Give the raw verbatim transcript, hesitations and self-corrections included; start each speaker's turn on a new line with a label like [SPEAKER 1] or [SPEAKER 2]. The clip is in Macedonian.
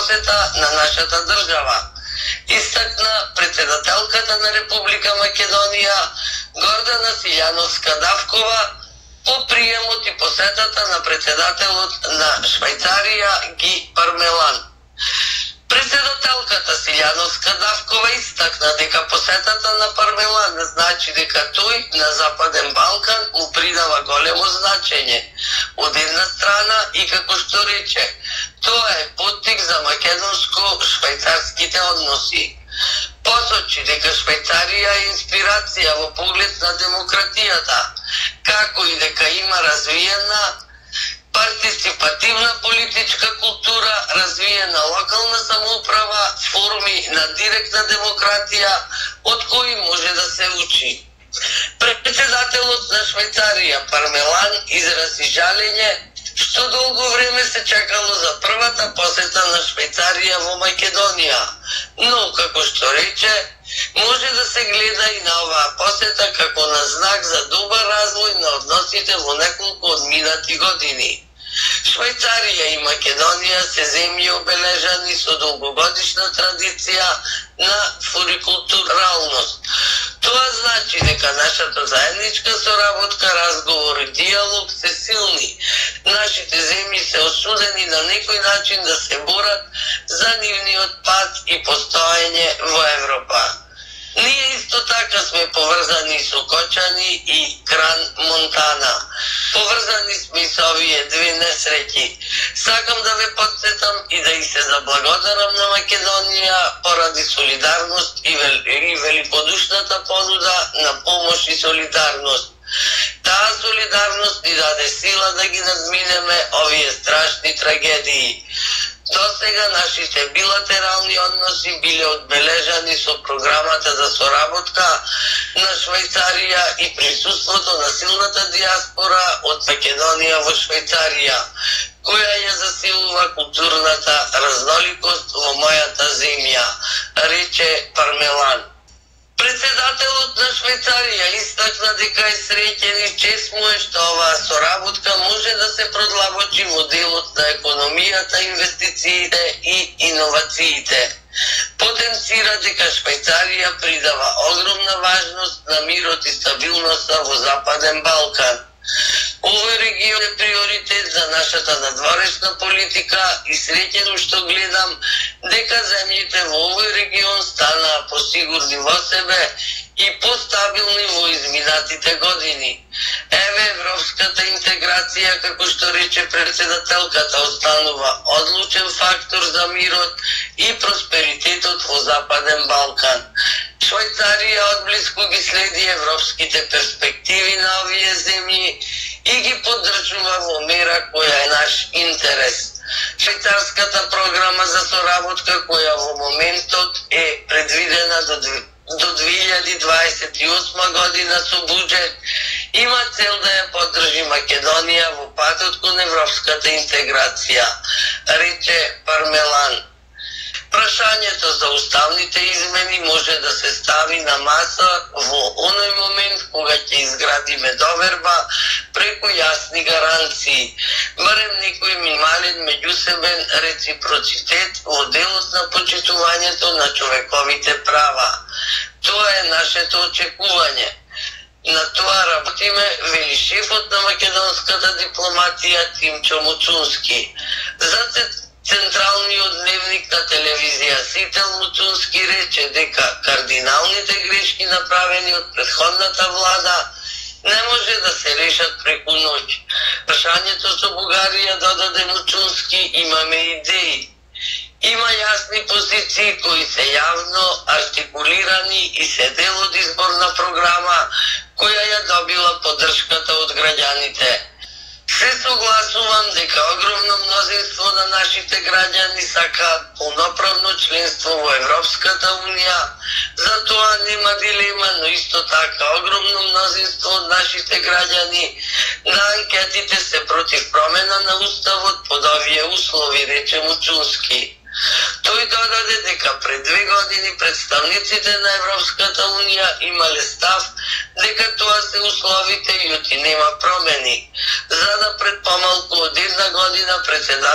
[SPEAKER 1] посета на нашата држава, истакна председателката на Република Македонија Гордана Силјановска-Давкова по приемот и посетата на председателот на Швајцарија Ги Пармелан. Председателката Силјановска-Давкова истакна дека посетата на Пармелан значи дека тој на Западен Балкан му придава големо значење. Од една страна и како што рече, тоа е поттик за македонско-швајцарските односи. Посочи дека Швајцарија е инспирација во поглед на демократијата, како и дека има развиена партиципативна политичка култура, развиена локална самоуправа, форми на директна демократија, од кои може да се учи. Председателот на Швајцарија Пармелан изрази жалење што долго време се чекало за првата посета на Швајцарија во Македонија, но, како што рече, може да се гледа и на оваа посета како на знак за добар развој на односите во неколку од минати години. Швајцарија и Македонија се земји обележани со долгогодишна традиција на флорикултуралност. Тоа значи дека нашата заедничка соработка, разговор и диалог се силни. Нашите земји се осудени на некој начин да се борат за нивниот пат и постоење во Европа. Ние исто така сме поврзани со Кочани и Кран Монтана. Поврзани сме и со овие две несреќи. Сакам да ве подсетам и да и се заблагодарам на Македонија поради солидарност и, вел, и великодушната понуда на помош и солидарност. Таа солидарност ни даде сила да ги надминеме овие страшни трагедии. До сега нашите билатерални односи биле одбележани со програмата за соработка на Швајцарија и присуството на силната диаспора од Македонија во Швајцарија, која ја засилува културната разноликост во мојата земја, рече Пармелан. Председателот на Швајцарија истакна дека е среќен и чест му е што оваа соработка може да се продлабочи во делот на економијата, инвестициите и иновациите. Потенцира дека Швајцарија придава огромна важност на мирот и стабилноста во Западен Балкан. Овој регион е приоритет за нашата надворешна политика и среќен што гледам дека земјите во овој регион станаа посигурни во себе и постабилни во изминатите години. Еве европската интеграција, како што рече председателката, останува одлучен фактор за мирот и просперитетот во Западен Балкан. Швајцарија одблиску ги следи европските перспективи на овие земји и ги поддржува во мера која е наш интерес. Швајцарската програма за соработка, која во моментот е предвидена до до две илјади дваесет и осма година со буџет, има цел да ја поддржи Македонија во патот кон европската интеграција, рече Пармелан. Прашањето за уставните измени може да се стави на маса во оној момент кога ќе изградиме доверба преку јасни гаранции, барем некој минимален меѓусебен реципроцитет во делот на почитувањето на човековите права. Тоа е нашето очекување. На тоа работиме, вели шефот на македонската дипломатија Тимчо Муцунски. За Централниот дневник на телевизија Сител Муцунски рече дека кардиналните грешки направени од претходната влада не може да се решат преку ноќ. Прашањето со Бугарија, додаде Муцунски, имаме идеи. Има јасни позиции кои се јавно артикулирани и се дел од изборна програма која ја добила поддршката од граѓаните. Се согласувам дека огромно мнозинство на нашите граѓани сакаат полноправно членство во Европската Унија, за тоа нема дилема, но исто така огромно мнозинство од нашите граѓани на анкетите се против промена на уставот под овие услови, рече Муцунски. Тој додаде дека пред две години представниците на Европската Унија имале став дека тоа се условите и оти нема промени, за да пред помалку од една година председател